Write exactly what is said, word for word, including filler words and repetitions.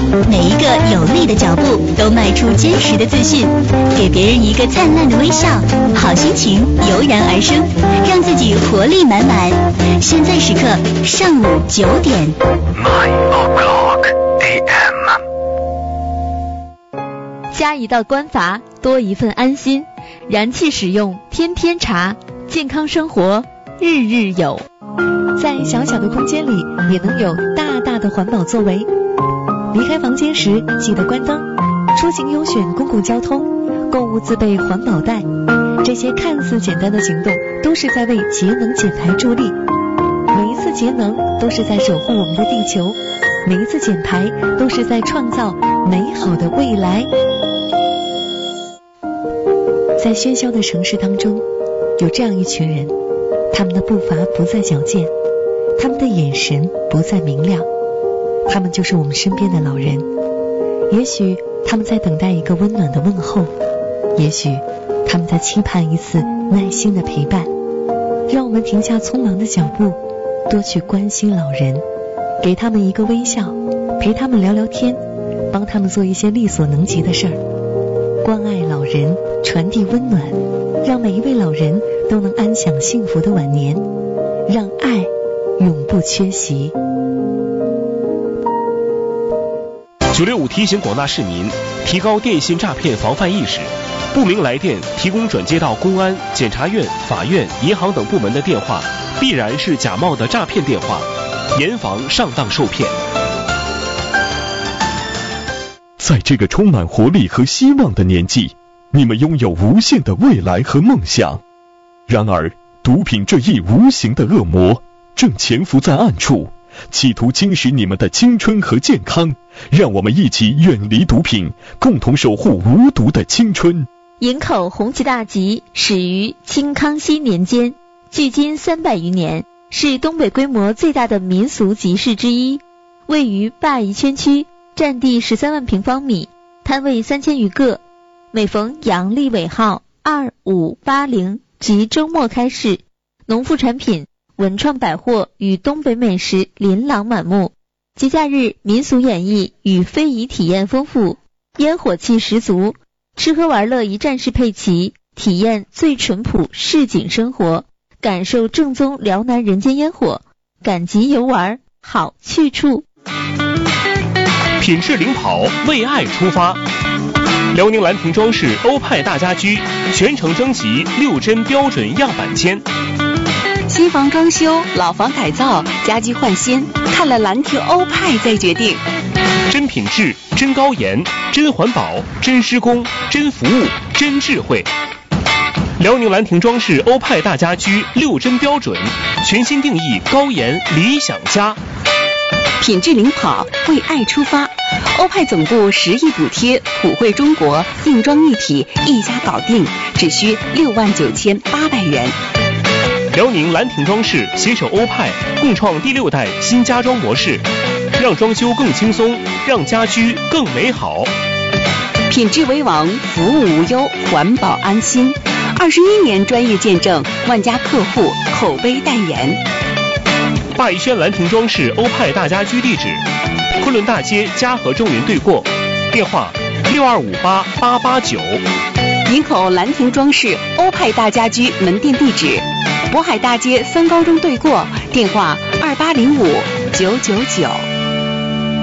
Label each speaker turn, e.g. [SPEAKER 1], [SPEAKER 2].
[SPEAKER 1] 每一个有力的脚步都迈出坚实的自信，给别人一个灿烂的微笑，好心情油然而生，让自己活力满满。现在时刻上午九点。
[SPEAKER 2] nine o'clock a m。
[SPEAKER 3] 加一道关阀，多一份安心。燃气使用，天天茶，健康生活日日有。在小小的空间里，也能有大大的环保作为。离开房间时记得关灯，出行优选公共交通，购物自备环保袋。这些看似简单的行动，都是在为节能减排助力。每一次节能，都是在守护我们的地球；每一次减排，都是在创造美好的未来。在喧嚣的城市当中，有这样一群人，他们的步伐不再矫健，他们的眼神不再明亮，他们就是我们身边的老人。也许他们在等待一个温暖的问候，也许他们在期盼一次耐心的陪伴。让我们停下匆忙的脚步，多去关心老人，给他们一个微笑，陪他们聊聊天，帮他们做一些力所能及的事儿。关爱老人，传递温暖，让每一位老人都能安享幸福的晚年，让爱永不缺席。
[SPEAKER 4] 九六五提醒广大市民提高电信诈骗防范意识，不明来电提供转接到公安、检察院、法院、银行等部门的电话，必然是假冒的诈骗电话，严防上当受骗。
[SPEAKER 5] 在这个充满活力和希望的年纪，你们拥有无限的未来和梦想。然而，毒品这一无形的恶魔正潜伏在暗处，企图侵蚀你们的青春和健康。让我们一起远离毒品，共同守护无毒的青春。
[SPEAKER 3] 营口红旗大集始于清康熙年间，距今三百余年，是东北规模最大的民俗集市之一，位于灞宜圈区，占地十三万平方米，摊位三千余个。每逢阳历尾号二五八零及周末开市，农副产品、文创百货与东北美食琳琅满目。节假日民俗演绎与非遗体验丰富，烟火气十足，吃喝玩乐一站式配齐，体验最淳朴市井生活，感受正宗辽南人间烟火，赶集游玩好去处。
[SPEAKER 4] 品质领跑，为爱出发。辽宁兰亭装饰欧派大家居全程征集六针标准样板间。
[SPEAKER 6] 新房装修、老房改造、家居换新，看了兰亭欧派再决定。
[SPEAKER 4] 真品质、真高颜、真环保、真施工、真服务、真智慧。辽宁兰亭装饰欧派大家居六针标准，全新定义高颜理想家。
[SPEAKER 6] 品质领跑，为爱出发。欧派总部十亿补贴，普惠中国，硬装一体，一家搞定，只需六万九千八百元。
[SPEAKER 4] 辽宁兰亭装饰携手欧派，共创第六代新家装模式，让装修更轻松，让家居更美好。
[SPEAKER 6] 品质为王，服务无忧，环保安心。二十一年专业见证，万家客户口碑代言。
[SPEAKER 4] 灞宜轩兰亭装饰欧派大家居地址：昆仑大街嘉禾中云对过，电话六二五八八八九。
[SPEAKER 6] 营口兰亭装饰欧派大家居门店地址：渤海大街三高中对过，电话二八零五九九九。